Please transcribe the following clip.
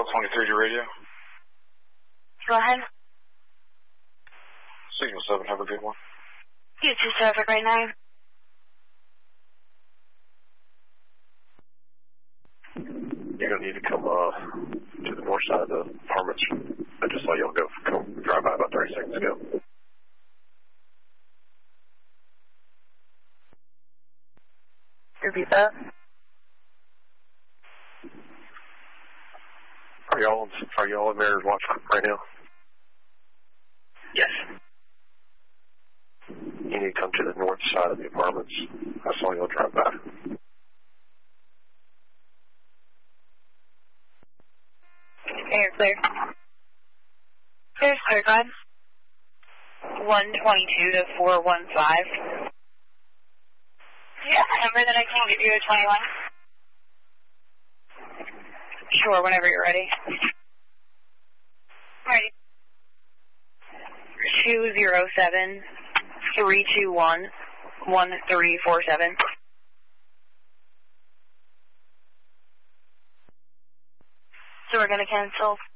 1223 to radio. Go ahead. Signal 7, have a good one. You too, sir. Have a great night. You're going to need to come to the north side of the apartments. I just saw y'all come drive by about 30 seconds ago. Repeat that. Are y'all in there watching right now? Yes. You need to come to the north side of the apartments. I saw y'all drive by. Okay, you're clear. Clear, clear, go ahead. 122 to 415. Yeah, number that I can get you to 21. Sure, whenever you're ready. Ready. 207-321-1347. So we're going to cancel